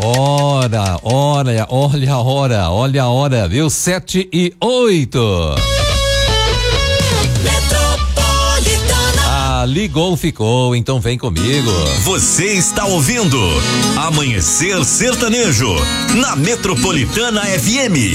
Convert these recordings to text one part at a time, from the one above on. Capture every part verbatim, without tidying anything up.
Ora, olha, olha a hora, olha a hora, viu? Sete e oito. Ah, ligou, ficou, então vem comigo. Você está ouvindo Amanhecer Sertanejo na Metropolitana F M.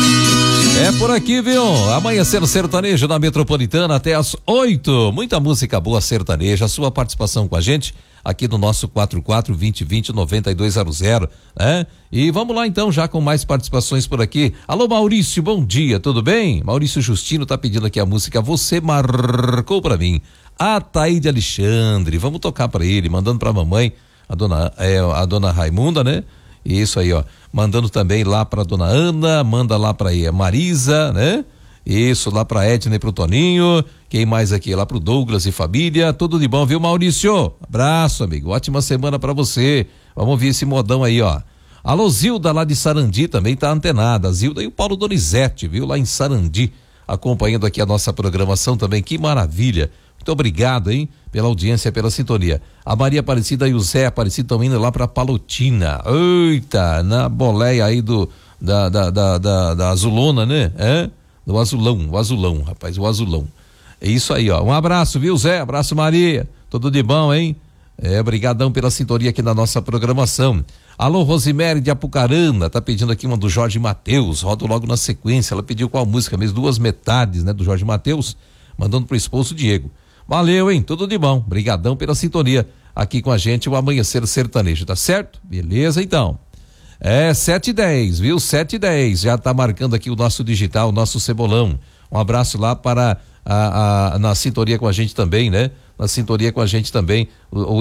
É por aqui, viu? Amanhecer Sertanejo na Metropolitana até às oito. Muita música boa sertaneja. A sua participação com a gente aqui no nosso quatro quatro dois zero dois zero nove dois zero zero, né? E vamos lá então, já com mais participações por aqui. Alô, Maurício, bom dia, tudo bem? Maurício Justino tá pedindo aqui a música Você Marcou Pra Mim. A Taíde Alexandre, vamos tocar pra ele, mandando pra mamãe, a dona, é, a dona Raimunda, né? Isso aí, ó. Mandando também lá pra dona Ana, manda lá pra aí, a Marisa, né? Isso, lá pra Edna e pro Toninho. Quem mais aqui? Lá pro Douglas e família. Tudo de bom, viu, Maurício? Abraço, amigo. Ótima semana pra você. Vamos ouvir esse modão aí, ó. Alô, Zilda lá de Sarandi também tá antenada. Zilda e o Paulo Donizete, viu? Lá em Sarandi, acompanhando aqui a nossa programação também. Que maravilha. Muito obrigado, hein? Pela audiência, pela sintonia. A Maria Aparecida e o Zé Aparecido estão indo lá pra Palotina. Eita, na boleia aí do, da, da, da, da, da Azulona, né? É? Do azulão, o azulão, rapaz, o azulão. É isso aí, ó. Um abraço, viu, Zé? Abraço, Maria. Tudo de bom, hein? É, brigadão pela sintonia aqui na nossa programação. Alô, Rosimere de Apucarana, tá pedindo aqui uma do Jorge Mateus. Rodo logo na sequência. Ela pediu qual música mesmo? Duas metades, né? Do Jorge Mateus, mandando pro esposo Diego. Valeu, hein? Tudo de bom. Brigadão pela sintonia aqui com a gente, o Amanhecer Sertanejo, tá certo? Beleza, então. É, sete e dez, viu? Sete e dez, já tá marcando aqui o nosso digital, o nosso cebolão. Um abraço lá para a, a, na sintonia com a gente também, né? Na sintonia com a gente também, o, o,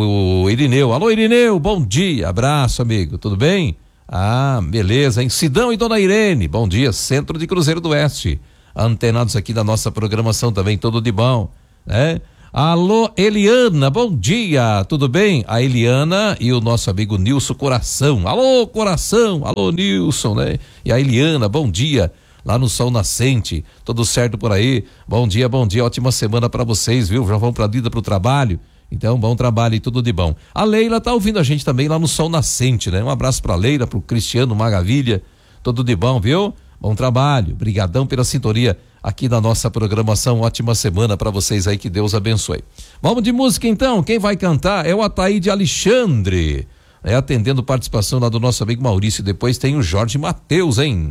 o Irineu. Alô, Irineu, bom dia, abraço, amigo, tudo bem? Ah, beleza, hein? Sidão e Dona Irene, bom dia, Centro de Cruzeiro do Oeste, antenados aqui na nossa programação também, tudo de bom, né? Alô, Eliana, bom dia, tudo bem? A Eliana e o nosso amigo Nilson Coração. Alô, Coração, alô, Nilson, né? E a Eliana, bom dia, lá no Sol Nascente, tudo certo por aí? Bom dia, bom dia, ótima semana pra vocês, viu? Já vão pra vida, pro trabalho? Então, bom trabalho e tudo de bom. A Leila tá ouvindo a gente também lá no Sol Nascente, né? Um abraço pra Leila, pro Cristiano Magavilha, tudo de bom, viu? Bom trabalho, brigadão pela sintonia aqui na nossa programação, ótima semana para vocês aí, que Deus abençoe. Vamos de música então, quem vai cantar é o Ataíde Alexandre, é atendendo participação lá do nosso amigo Maurício, depois tem o Jorge Mateus, hein?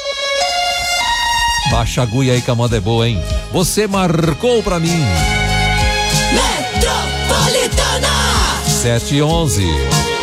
Baixa a agulha aí que a moda é boa, hein? Você Marcou Pra Mim. Metropolitana sete e onze.